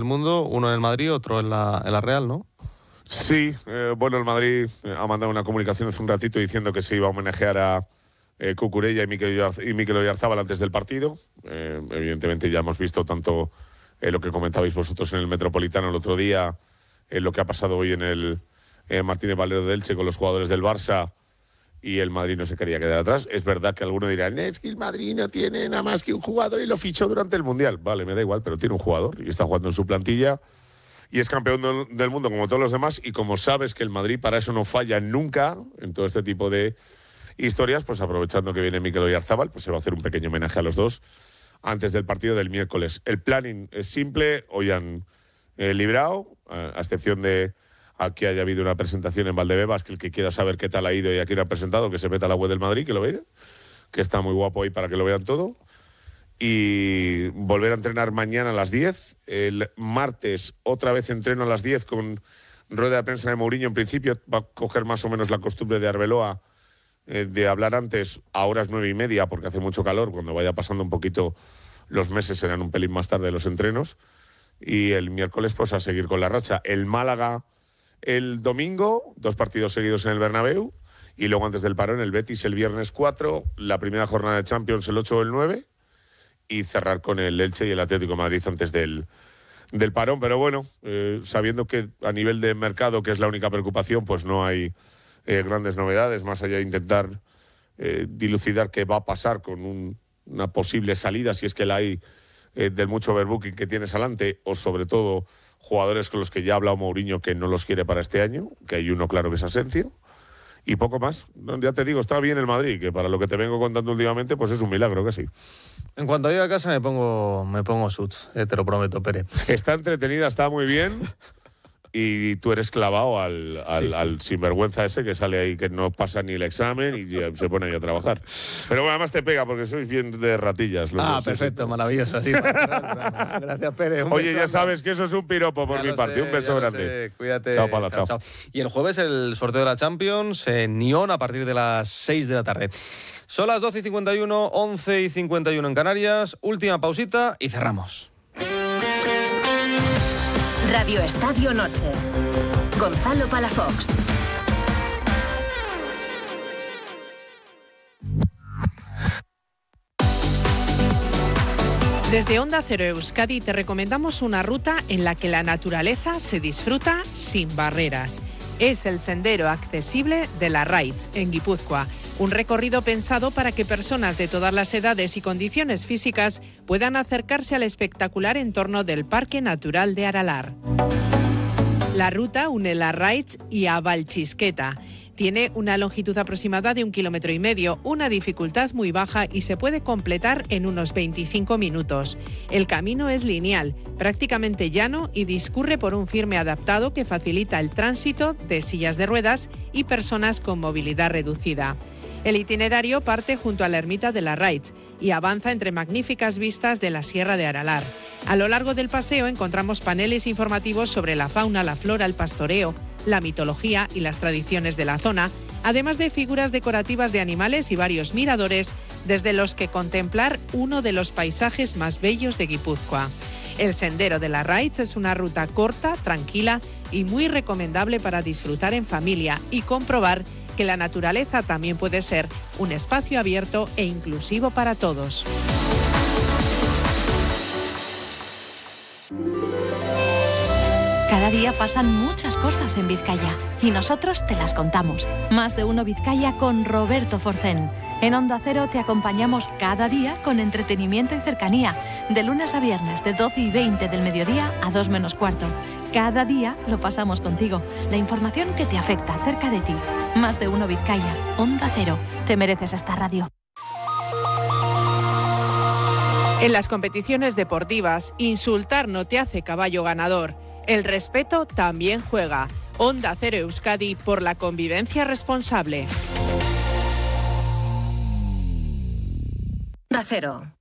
mundo, uno en el Madrid, otro en la Real, ¿no? Sí, bueno, el Madrid ha mandado una comunicación hace un ratito diciendo que se iba a homenajear a Cucurella y Mikel Oyarzábal antes del partido. Evidentemente ya hemos visto tanto lo que comentabais vosotros en el Metropolitano el otro día, lo que ha pasado hoy en el Martínez Valero de Elche con los jugadores del Barça, y el Madrid no se quería quedar atrás. Es verdad que algunos dirán, es que el Madrid no tiene nada más que un jugador y lo fichó durante el Mundial. Vale, me da igual, pero tiene un jugador y está jugando en su plantilla y es campeón del mundo como todos los demás, y como sabes que el Madrid para eso no falla nunca en todo este tipo de historias, pues aprovechando que viene Mikel Oyarzábal, pues se va a hacer un pequeño homenaje a los dos antes del partido del miércoles. El planning es simple, hoy han librado, a excepción de aquí haya habido una presentación en Valdebebas, que el que quiera saber qué tal ha ido y a quién ha presentado, que se meta a la web del Madrid, que lo vea, que está muy guapo ahí para que lo vean todo. Y volver a entrenar mañana a las 10. El martes otra vez entreno a las 10 con rueda de prensa de Mourinho. En principio va a coger más o menos la costumbre de Arbeloa de hablar antes a horas 9:30, porque hace mucho calor. Cuando vaya pasando un poquito los meses serán un pelín más tarde los entrenos. Y el miércoles pues a seguir con la racha. El Málaga el domingo, 2 partidos seguidos en el Bernabéu, y luego antes del parón el Betis el viernes 4, la primera jornada de Champions el 8 o el 9, y cerrar con el Elche y el Atlético de Madrid antes del parón. Pero bueno, sabiendo que a nivel de mercado, que es la única preocupación, pues no hay grandes novedades, más allá de intentar dilucidar qué va a pasar con una posible salida, si es que la hay, del mucho overbooking que tienes adelante, o sobre todo jugadores con los que ya ha hablado Mourinho que no los quiere para este año, que hay uno claro que es Asensio, y poco más. Ya te digo, está bien el Madrid, que para lo que te vengo contando últimamente, pues es un milagro, que sí. En cuanto llegue a casa me pongo suits, te lo prometo, Pere. Está entretenida, está muy bien. Y tú eres clavado al sinvergüenza ese que sale ahí, que no pasa ni el examen y se pone ahí a trabajar. Pero bueno, además te pega porque sois bien de ratillas. Los dos, perfecto, sí. Maravilloso. Así gracias, Pere. Oye, ya sabes que eso es un piropo por mi parte. Un beso grande. Cuídate. Chao, Pala, chao. Y el jueves el sorteo de la Champions en Nyon a partir de las 6 de la tarde. Son las 12:51, 11:51 en Canarias. Última pausita y cerramos. Radio Estadio Noche. Gonzalo Palafox. Desde Onda Cero Euskadi te recomendamos una ruta en la que la naturaleza se disfruta sin barreras. Es el sendero accesible de Larraitz, en Guipúzcoa. Un recorrido pensado para que personas de todas las edades y condiciones físicas puedan acercarse al espectacular entorno del Parque Natural de Aralar. La ruta une Larraitz y a Valchisqueta. Tiene una longitud aproximada de 1,5 kilómetros, una dificultad muy baja y se puede completar en unos 25 minutos. El camino es lineal, prácticamente llano y discurre por un firme adaptado que facilita el tránsito de sillas de ruedas y personas con movilidad reducida. El itinerario parte junto a la ermita de Larraitz y avanza entre magníficas vistas de la Sierra de Aralar. A lo largo del paseo encontramos paneles informativos sobre la fauna, la flora, el pastoreo, la mitología y las tradiciones de la zona, además de figuras decorativas de animales y varios miradores desde los que contemplar uno de los paisajes más bellos de Guipúzcoa. El sendero de Larraitz es una ruta corta, tranquila y muy recomendable para disfrutar en familia y comprobar que la naturaleza también puede ser un espacio abierto e inclusivo para todos. Cada día pasan muchas cosas en Vizcaya y nosotros te las contamos. Más de uno Vizcaya con Roberto Forcén. En Onda Cero te acompañamos cada día con entretenimiento y cercanía. De lunes a viernes, de 12:20 del mediodía a 2 menos cuarto. Cada día lo pasamos contigo. La información que te afecta cerca de ti. Más de uno Vizcaya. Onda Cero. Te mereces esta radio. En las competiciones deportivas, insultar no te hace caballo ganador. El respeto también juega. Onda Cero Euskadi por la convivencia responsable. Onda Cero.